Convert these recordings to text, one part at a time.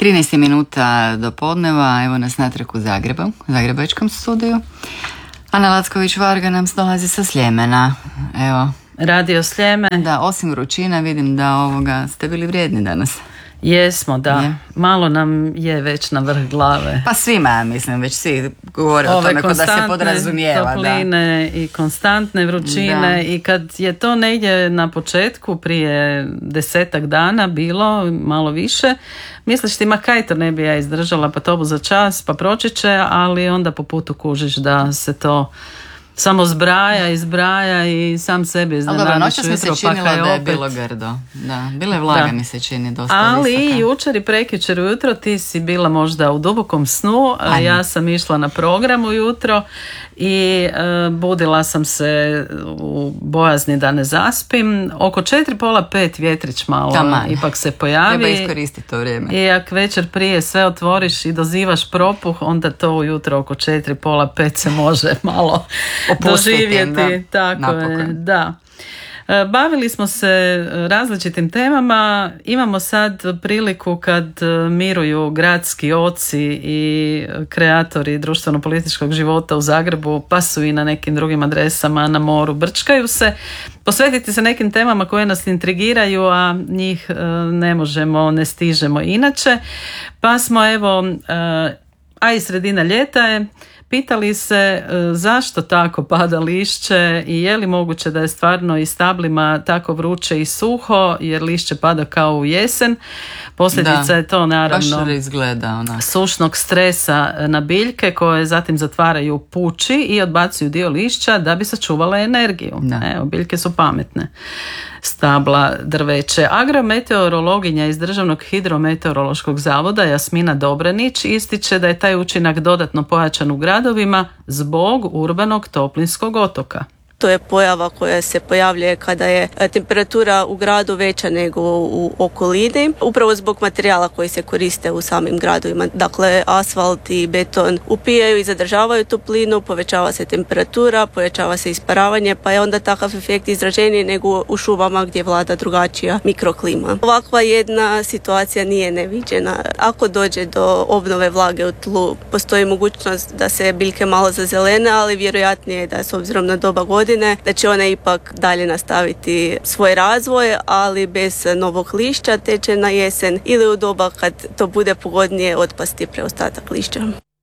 13 minuta do podneva, evo nas natrag u Zagrebu, u zagrebačkom studiju. Ana Lacković-Varga nam dolazi sa Sljemena. Evo. Radio Sljemen. Da, osim vrućina vidim da ste bili vrijedni danas. Jesmo, da. Je. Malo nam je već na vrh glave. Pa svima, mislim, već svi govore o tome kod da se podrazumijeva. Topline i konstantne vrućine. Da. I kad je to negdje na početku, prije 10 dana bilo, malo više, misliš ti, ma kaj to ne bi ja izdržala, pa to bu za čas, pa proći će, ali onda po putu kužiš da se to samo izbraja i sam sebi iznenadiš. Ali dobro, noćas mi se činilo da je bilo grdo. Da, bile vlaga mi se čini dosta ali visoka. Jučer i prekjučer ujutro ti si bila možda u dubokom snu, a ja sam išla na program ujutro i budila sam se u bojazni da ne zaspim. Oko 4:30 vjetrić malo ipak se pojavi. Treba iskoristiti to vrijeme. I ako večer prije sve otvoriš i dozivaš propuh, onda to ujutro oko 4:30 se može malo doživjeti. Tako napokon. Je, da. Bavili smo se različitim temama. Imamo sad priliku kad miruju gradski oci i kreatori društveno-političkog života u Zagrebu, pa su i na nekim drugim adresama na moru, brčkaju se, posvetiti se nekim temama koje nas intrigiraju, a njih ne stižemo inače. Pa smo a i sredina ljeta je, pitali se zašto tako pada lišće i je li moguće da je stvarno i stablima tako vruće i suho, jer lišće pada kao u jesen. Posljedica je to naravno sušnog stresa na biljke koje zatim zatvaraju puči i odbacuju dio lišća da bi sačuvale energiju. Evo, biljke su pametne. Stabla, drveće. Agrometeorologinja iz Državnog hidrometeorološkog zavoda Jasmina Dobranić ističe da je taj učinak dodatno pojačan u gradovima zbog urbanog toplinskog otoka. To je pojava koja se pojavljuje kada je temperatura u gradu veća nego u okolini, upravo zbog materijala koji se koriste u samim gradovima. Dakle, asfalt i beton upijaju i zadržavaju toplinu, povećava se temperatura, povećava se isparavanje, pa je onda takav efekt izraženiji nego u šumama gdje vlada drugačija mikroklima. Ovakva jedna situacija nije neviđena. Ako dođe do obnove vlage u tlu, postoji mogućnost da se biljke malo zazelene, ali vjerojatnije je da s obzirom na doba godine da će one ipak dalje nastaviti svoj razvoj, ali bez novog lišća, te će na jesen ili u doba kad to bude pogodnije otpasti preostatak lišća.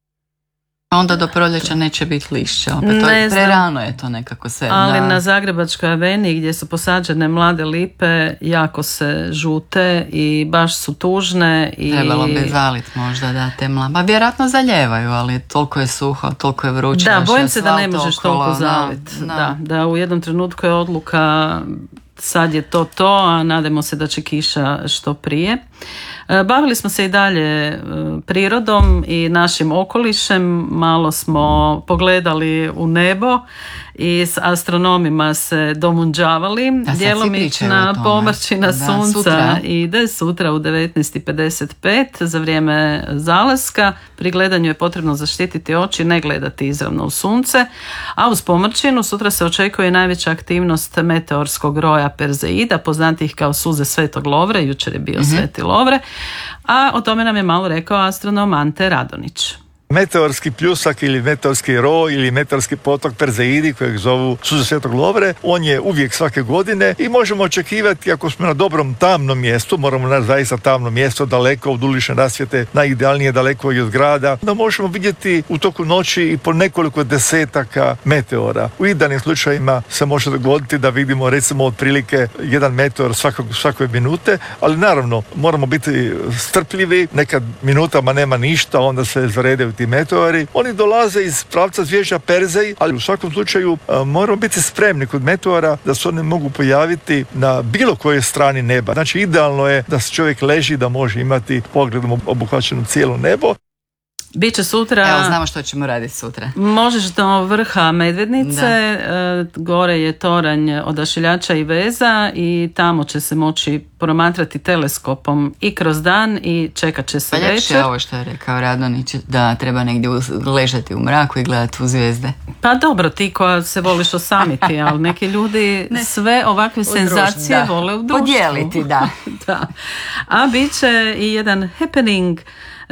A onda do proljeća neće biti lišća, opet prerano je to nekako sve. Ali na Zagrebačkoj aveniji gdje su posađene mlade lipe jako se žute i baš su tužne. Trebalo bi zalit možda te mlade. Pa vjerojatno zaljevaju, ali toliko je suho, toliko je vruće. Da, bojim se da ne možeš toliko zalit. Da, u jednom trenutku je odluka sad je to, a nadamo se da će kiša što prije. Bavili smo se i dalje prirodom i našim okolišem, malo smo pogledali u nebo i s astronomima se domunđavali. Djelomična pomrčina sunca ide sutra u 19:55 za vrijeme zalaska. Pri gledanju je potrebno zaštititi oči, ne gledati izravno u sunce, a uz pomrčinu sutra se očekuje najveća aktivnost meteorskog roja Perzeida, poznatih kao suze Svetog Lovre, jučer je bio Sveti Lovre, a o tome nam je malo rekao astronom Ante Radonić. Meteorski pljusak ili meteorski roj ili meteorski potok Perzeidi, kojeg zovu suze Svetog Lovre, on je uvijek svake godine i možemo očekivati, ako smo na dobrom tamnom mjestu, moramo naći zaista tamno mjesto, daleko od ulične rasvjete, najidealnije daleko i od grada, da možemo vidjeti u toku noći i po nekoliko desetaka meteora. U idealnim slučajima se može dogoditi da vidimo recimo otprilike jedan meteor svake minute, ali naravno moramo biti strpljivi, nekad minutama nema ništa, onda se zaredaju ti meteori. Oni dolaze iz pravca zvježđa Perzej, ali u svakom slučaju moramo biti spremni kod meteora da se oni mogu pojaviti na bilo kojoj strani neba. Znači idealno je da se čovjek leži, da može imati pogledom obuhvaćeno cijelo nebo. Biće sutra. Evo, znamo što ćemo raditi sutra. Možeš do vrha Medvednice, gore je toranj Odašiljača i veza i tamo će se moći promatrati teleskopom i kroz dan i čekat će se večer. Ljepše je ovo što je rekao Radonić, da treba negdje ležati u mraku i gledati u zvijezde. Pa dobro, ti koja se voliš osamiti, ali neki ljudi sve ovakve senzacije vole u društvu. Podijeliti, da. Da. A bit će i jedan happening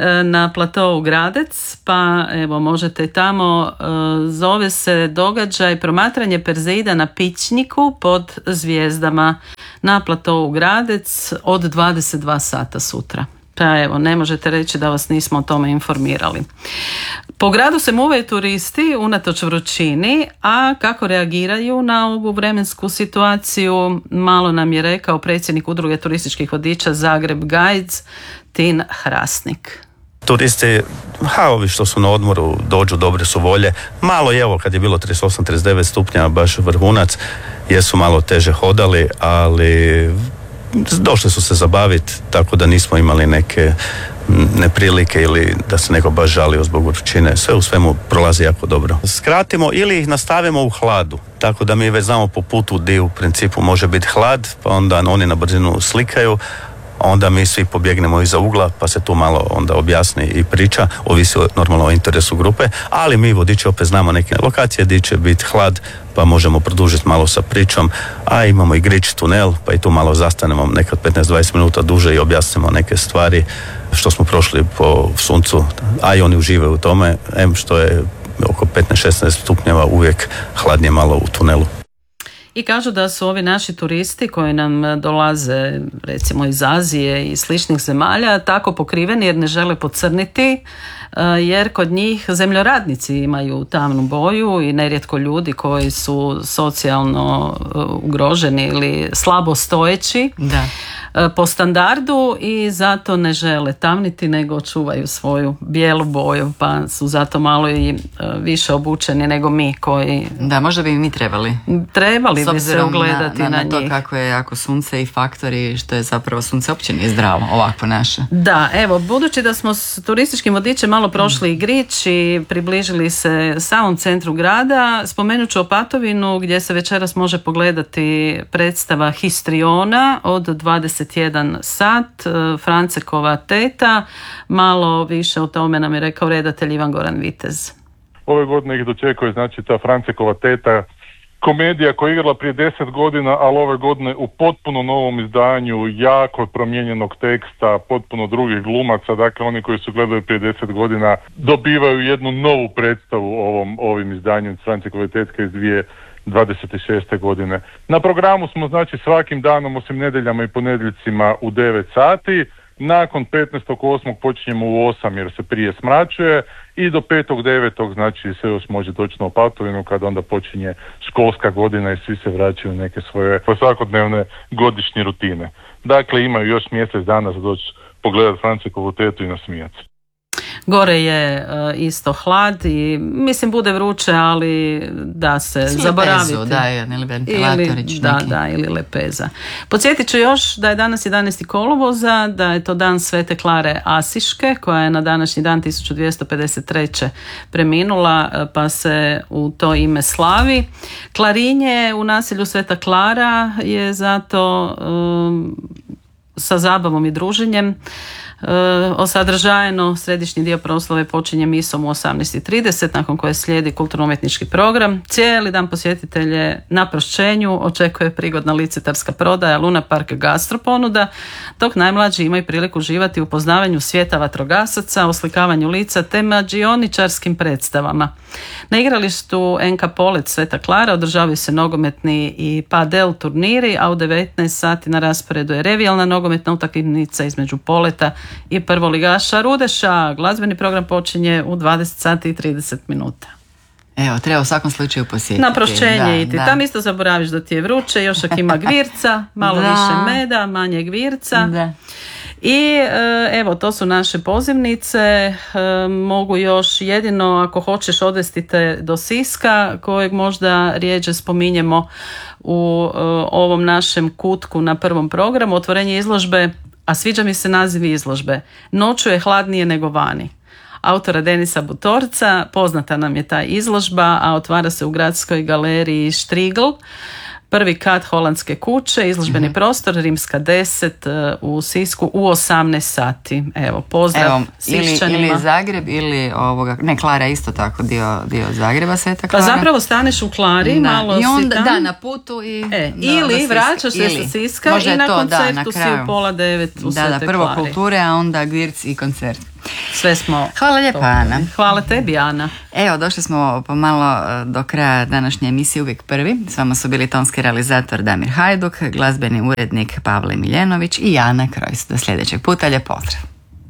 na platovu Gradec, pa evo možete tamo, zove se događaj promatranje Perzeida na Pićniku pod zvijezdama na platovu Gradec od 22 sata sutra. Pa evo, ne možete reći da vas nismo o tome informirali. Po gradu se muvaju turisti unatoč vrućini, a kako reagiraju na ovu vremensku situaciju, malo nam je rekao predsjednik Udruge turističkih vodiča Zagreb Guides, Tin Hrasnik. Turisti, ovi što su na odmoru, dođu, dobre su volje. Malo je, evo, kad je bilo 38-39 stupnja, baš vrhunac, jesu malo teže hodali, ali došli su se zabaviti, tako da nismo imali neke neprilike ili da se neko baš žalio zbog vrućine. Sve u svemu prolazi jako dobro. Skratimo ili ih nastavimo u hladu, tako da mi već znamo po putu di u principu može biti hlad, pa onda oni na brzinu slikaju, onda mi svi pobjegnemo iza ugla, pa se tu malo onda objasni i priča, ovisi normalno o interesu grupe, ali mi vodiči opet znamo neke lokacije gdje će biti hlad, pa možemo produžiti malo sa pričom, a imamo i Grič tunel, pa i tu malo zastanemo nekad 15-20 minuta duže i objasnimo neke stvari što smo prošli po suncu, a i oni uživaju u tome, što je oko 15-16 stupnjeva uvijek hladnije malo u tunelu. I kažu da su ovi naši turisti koji nam dolaze recimo iz Azije i sličnih zemalja tako pokriveni jer ne žele pocrniti, jer kod njih zemljoradnici imaju tamnu boju i nerijetko ljudi koji su socijalno ugroženi ili slabo stojeći po standardu i zato ne žele tamniti nego čuvaju svoju bijelu boju, pa su zato malo i više obučeni nego mi koji... Da, možda bi mi trebali bi se ugledati na njih. To kako je jako sunce i faktori što je zapravo sunce uopće nije zdravo ovako naše. Da, evo, budući da smo s turističkim vodičem malo prošli i Grič i približili se samom centru grada, spomenut ću Opatovinu gdje se večeras može pogledati predstava Histriona od 21 sat, Francekova teta. Malo više o tome nam je rekao redatelj Ivan Goran Vitez. Ove godine ih dočekuje znači ta Francekova teta, komedija koja je igrala prije 10 godina, ali ove godine u potpuno novom izdanju, jako promijenjenog teksta, potpuno drugih glumaca, dakle oni koji su gledali prije 10 godina dobivaju jednu novu predstavu ovim izdanjem Francekove tetke iz 2026. godine. Na programu smo znači svakim danom osim nedjeljama i ponedjeljcima u 9 sati, nakon 15.8. počinjemo u 8 jer se prije smračuje i do 5.9. znači se još može doći na Opatovinu kada onda počinje školska godina i svi se vraćaju neke svoje svakodnevne godišnje rutine. Dakle, imaju još mjesec dana za doći pogledati Francekovu tetu i nasmijati. Gore je isto hlad i mislim bude vruće, ali da se zaboraviti. Ili ventilatorić. Ili lepeza. Podsjetit ću još da je danas 11. kolovoza, da je to dan Svete Klare Asiške, koja je na današnji dan 1253. preminula, pa se u to ime slavi. Klarinje u naselju Sveta Klara je zato sa zabavom i druženjem. Osadržajeno središnji dio proslave počinje misom u 18.30, nakon koje slijedi kulturno-umjetnički program. Cijeli dan posjetitelje na prošćenju očekuje prigodna licitarska prodaja, Luna Park gastroponuda, dok najmlađi imaju priliku uživati u poznavanju svijeta vatrogasaca, oslikavanju lica te mađioničarskim predstavama. Na igralištu NK Polet Sveta Klara održavaju se nogometni i padel turniri, a u 19 sati na rasporedu je revijalna nogometna utakmica između Poleta i prvoligaša Rudeša. Glazbeni program počinje u 20 sati i 30 minuta. Evo, treba u svakom slučaju posjetiti. Na prošćenje iti. Tam isto zaboraviš da ti je vruće, još ako ima gvirca, malo više meda, manje gvirca. Da. I evo, to su naše pozivnice. Mogu još jedino, ako hoćeš, odvesti te do Siska, kojeg možda rijeđe spominjemo u ovom našem kutku na prvom programu. Otvorenje izložbe, a sviđa mi se naziv izložbe. Noću je hladnije nego vani. autora Denisa Butorca. Poznata nam je ta izložba, a otvara se u Gradskoj galeriji Štrigl. Prvi kat Holandske kuće, izložbeni prostor, Rimska 10 u Sisku u 18 sati. Evo, pozdrav Siščanima. Ili Zagreb, ili Klara isto tako dio Zagreba, Sveta Klara. Pa zapravo staneš u Klari, malo i onda, si tam. Na putu i... ili vraćaš se sa Siska i na koncertu si u 8:30 u Svete Klari. Prvo kulture, a onda Gvirc i koncert. Sve smo... Hvala lijepa, Ana. Hvala tebi, Ana. Evo, došli smo pomalo do kraja današnje emisije Uvijek prvi. S vama su bili tonski realizator Damir Hajduk, glazbeni urednik Pavle Miljenović i Ana Krojs. Do sljedećeg puta, lijep pozdrav.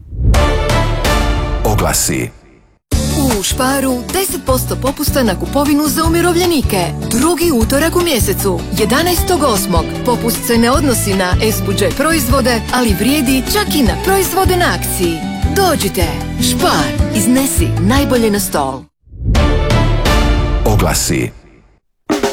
Oglasi. U Sparu 10% popusta na kupovinu za umirovljenike. Drugi utorak u mjesecu, 11.8. Popust se ne odnosi na S-budžet proizvode, ali vrijedi čak i na proizvode na akciji. Dođite, Spar, iznesi najbolje na stol. Oglasi.